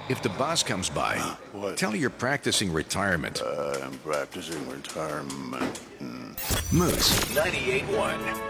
If the boss comes by, What? tell her you're practicing retirement. I'm practicing retirement. Moose. 98.1.